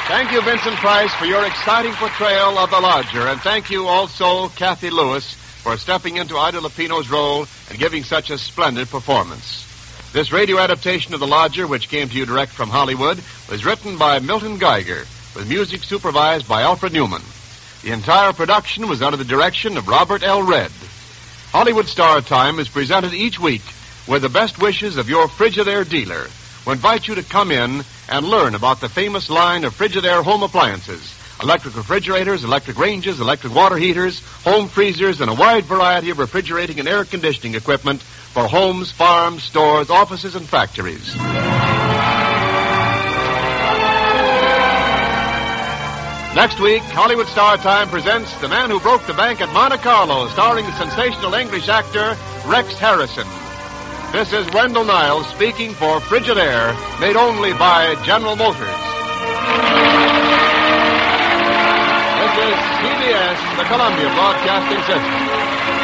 Thank you, Vincent Price, for your exciting portrayal of the Lodger. And thank you also, Kathy Lewis, for stepping into Ida Lupino's role and giving such a splendid performance. This radio adaptation of The Lodger, which came to you direct from Hollywood, was written by Milton Geiger, with music supervised by Alfred Newman. The entire production was under the direction of Robert L. Redd. Hollywood Star Time is presented each week with the best wishes of your Frigidaire dealer, who invite you to come in and learn about the famous line of Frigidaire home appliances: electric refrigerators, electric ranges, electric water heaters, home freezers, and a wide variety of refrigerating and air conditioning equipment for homes, farms, stores, offices, and factories. Next week, Hollywood Star Time presents The Man Who Broke the Bank at Monte Carlo, starring the sensational English actor Rex Harrison. This is Wendell Niles speaking for Frigidaire, made only by General Motors. This is CBS, the Columbia Broadcasting System.